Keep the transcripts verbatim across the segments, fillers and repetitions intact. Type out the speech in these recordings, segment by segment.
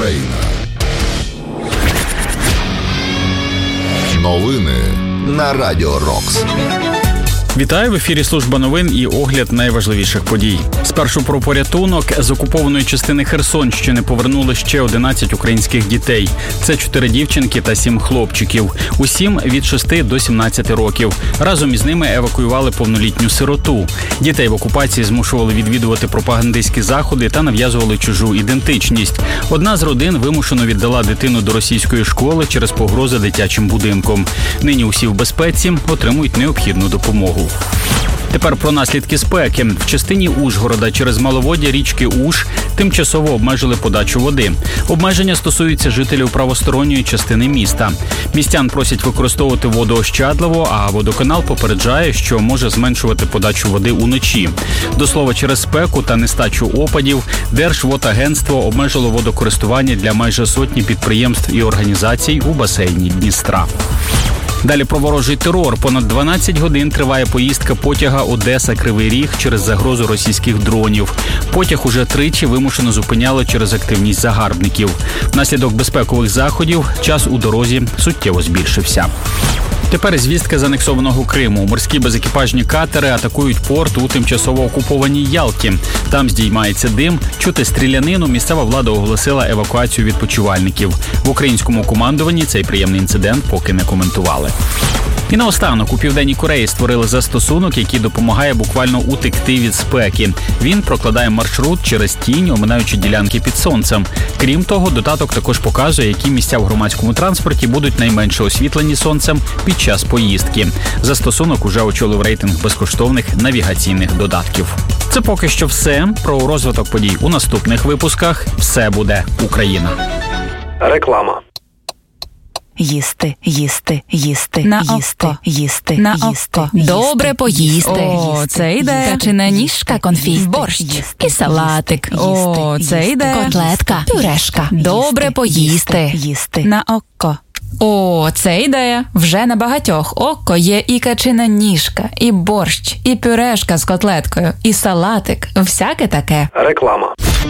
Україна. Новини на Радіо Рокс. Вітаю, в ефірі служба новин і огляд найважливіших подій. Спершу про порятунок. З окупованої частини Херсонщини повернули ще одинадцять українських дітей. Це чотири дівчинки та сім хлопчиків. Усім від шести до сімнадцяти років. Разом із ними евакуювали повнолітню сироту. Дітей в окупації змушували відвідувати пропагандистські заходи та нав'язували чужу ідентичність. Одна з родин вимушено віддала дитину до російської школи через погрози дитячим будинком. Нині усі в безпеці, отримують необхідну допомогу. Тепер про наслідки спеки. В частині Ужгорода через маловоддя річки Уж тимчасово обмежили подачу води. Обмеження стосуються жителів правосторонньої частини міста. Містян просять використовувати воду ощадливо, а водоканал попереджає, що може зменшувати подачу води уночі. До слова, через спеку та нестачу опадів Держводагентство обмежило водокористування для майже сотні підприємств і організацій у басейні Дністра. Далі про ворожий терор. Понад дванадцять годин триває поїздка потяга Одеса-Кривий Ріг через загрозу російських дронів. Потяг уже тричі вимушено зупиняли через активність загарбників. Внаслідок безпекових заходів час у дорозі суттєво збільшився. Тепер звістка з анексованого Криму. Морські безекіпажні катери атакують порт у тимчасово окупованій Ялті. Там здіймається дим, чути стрілянину, місцева влада оголосила евакуацію відпочивальників. В українському командуванні цей приємний інцидент поки не коментували. І наостанок, у Південній Кореї створили застосунок, який допомагає буквально утекти від спеки. Він прокладає маршрут через тінь, оминаючи ділянки під сонцем. Крім того, додаток також показує, які місця в громадському транспорті будуть найменше освітлені сонцем під час поїздки. Застосунок уже очолив рейтинг безкоштовних навігаційних додатків. Це поки що все. Про розвиток подій у наступних випусках. Все буде Україна. Реклама. Їсти, їсти, їсти, на їсти, око. їсти, на їсти, око. їсти, Добре поїсти. О, їсти, це йде. їсти. Качана ніжка, конфі, борщ і салатик. О, це йде. Котлетка, пюрешка. Добре поїсти. Їсти. На око. О, це ідея. Вже на багатьох око є і качина ніжка, і борщ, і пюрешка з котлеткою, і салатик. Всяке таке. Реклама.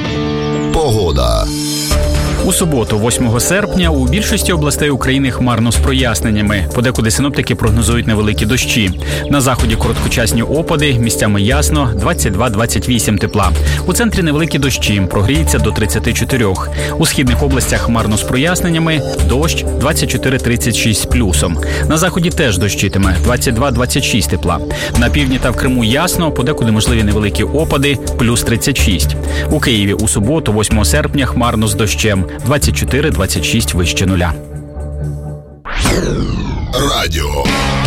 Погода. У суботу, восьмого серпня, у більшості областей України хмарно з проясненнями. Подекуди синоптики прогнозують невеликі дощі. На заході короткочасні опади, місцями ясно, двадцять два - двадцять вісім тепла. У центрі невеликі дощі, прогріється до тридцяти чотирьох. У східних областях хмарно з проясненнями, дощ двадцять чотири - тридцять шість з плюсом. На заході теж дощитиме, двадцять два - двадцять шість тепла. На півдні та в Криму ясно, подекуди можливі невеликі опади, плюс тридцять шість. У Києві у суботу, восьмого серпня, хмарно з дощем. двадцять чотири - двадцять шість вище нуля. Радіо